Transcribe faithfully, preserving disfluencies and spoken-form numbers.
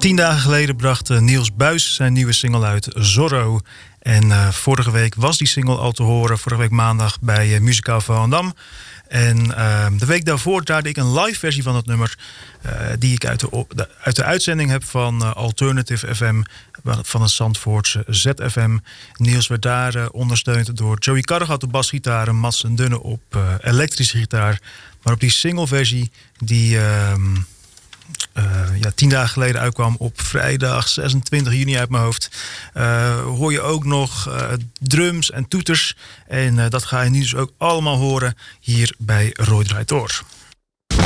Tien dagen geleden bracht uh, Niels Buijs zijn nieuwe single uit, Zorro. En uh, vorige week was die single al te horen, vorige week maandag bij uh, Muzikaal Volendam. En uh, de week daarvoor draaide ik een live versie van het nummer, uh, die ik uit de, de, uit de uitzending heb van uh, Alternative F M, van het Zandvoortse Z F M. Niels werd daar uh, ondersteund door Joey Karregat op basgitaar en Mats den Dunne op uh, elektrische gitaar. Maar op die singleversie die uh, uh, ja, tien dagen geleden uitkwam op vrijdag zesentwintig juni uit mijn hoofd, uh, hoor je ook nog uh, drums en toeters. En uh, dat ga je nu dus ook allemaal horen hier bij Roy Draait Door.